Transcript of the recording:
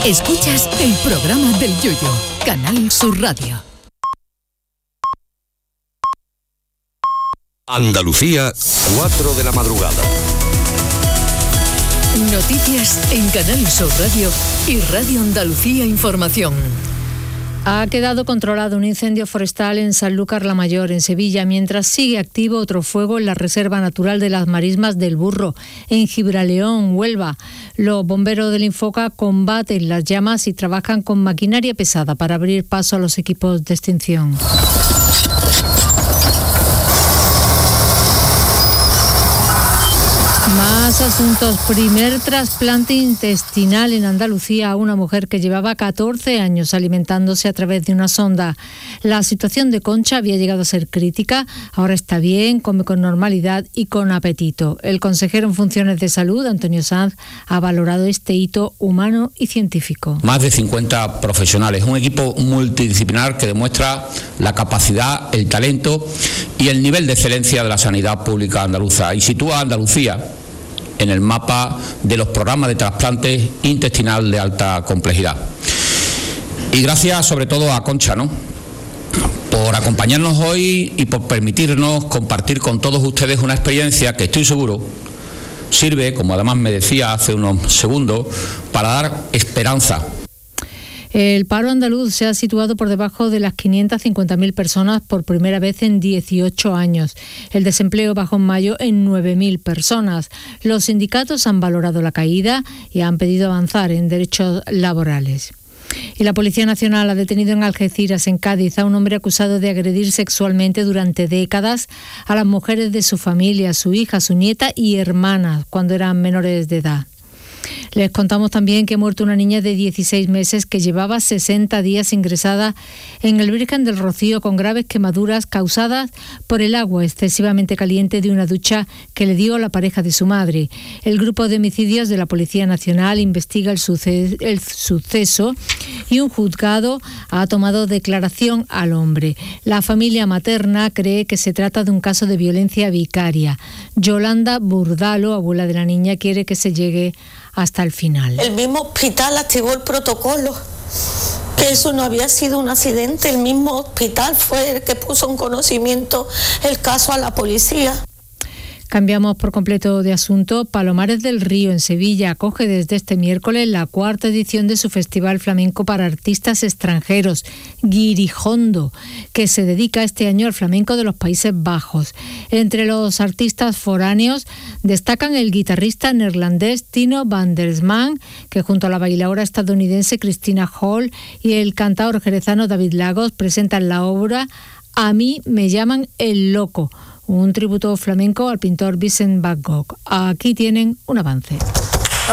Escuchas el programa del Yoyo, Canal Sur Radio. Andalucía, 4 de la madrugada. Noticias en Canal Sur Radio y Radio Andalucía Información. Ha quedado controlado un incendio forestal en Sanlúcar la Mayor, en Sevilla, mientras sigue activo otro fuego en la Reserva Natural de las Marismas del Burro, en Gibraleón, Huelva. Los bomberos del Infoca combaten las llamas y trabajan con maquinaria pesada para abrir paso a los equipos de extinción. Más asuntos. Primer trasplante intestinal en Andalucía a una mujer que llevaba 14 años alimentándose a través de una sonda. La situación de Concha había llegado a ser crítica. Ahora está bien, come con normalidad y con apetito. El consejero en funciones de salud, Antonio Sanz, ha valorado este hito humano y científico. Más de 50 profesionales, un equipo multidisciplinar que demuestra la capacidad, el talento y el nivel de excelencia de la sanidad pública andaluza y sitúa a Andalucía en el mapa de los programas de trasplante intestinal de alta complejidad. Y gracias sobre todo a Concha, por acompañarnos hoy y por permitirnos compartir con todos ustedes una experiencia que estoy seguro sirve, como además me decía hace unos segundos, para dar esperanza. El paro andaluz se ha situado por debajo de las 550.000 personas por primera vez en 18 años. El desempleo bajó en mayo en 9.000 personas. Los sindicatos han valorado la caída y han pedido avanzar en derechos laborales. Y la Policía Nacional ha detenido en Algeciras, en Cádiz, a un hombre acusado de agredir sexualmente durante décadas a las mujeres de su familia, su hija, su nieta y hermanas, cuando eran menores de edad. Les contamos también que ha muerto una niña de 16 meses que llevaba 60 días ingresada en el Virgen del Rocío con graves quemaduras causadas por el agua excesivamente caliente de una ducha que le dio la pareja de su madre. El grupo de homicidios de la Policía Nacional investiga el suceso y un juzgado ha tomado declaración al hombre. La familia materna cree que se trata de un caso de violencia vicaria. Yolanda Burdalo, abuela de la niña, quiere que se llegue hasta el final. El mismo hospital activó el protocolo, que eso no había sido un accidente. El mismo hospital fue el que puso en conocimiento el caso a la policía. Cambiamos por completo de asunto. Palomares del Río, en Sevilla, acoge desde este miércoles la 4ª edición de su Festival Flamenco para Artistas Extranjeros, Guirijondo, que se dedica este año al flamenco de los Países Bajos. Entre los artistas foráneos destacan el guitarrista neerlandés Tino van der Sman, que junto a la bailaora estadounidense Christina Hall y el cantador jerezano David Lagos presentan la obra A mí me llaman el loco, un tributo flamenco al pintor Vincent van Gogh. Aquí tienen un avance.